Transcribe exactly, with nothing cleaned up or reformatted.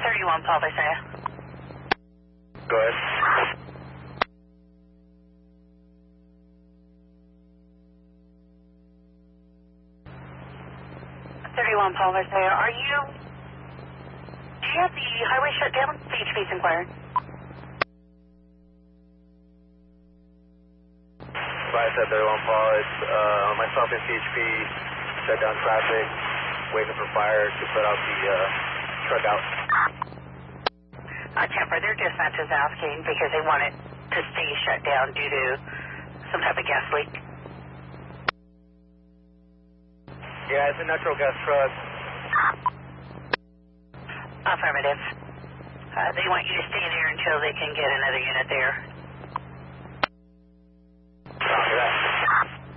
thirty-one, Paul Visaya. Go ahead. thirty-one, Paul Visaya. Are you... Do you have the highway shut down? C H P's inquiring. Visaya thirty-one, Paul. It's uh, myself and C H P shut down traffic, waiting for fire to put out the uh, truck out. Uh, Temper, their dispatch is asking because they want it to stay shut down due to some type of gas leak. Yeah, it's a natural gas truck. Affirmative. Uh, they want you to stay there until they can get another unit there.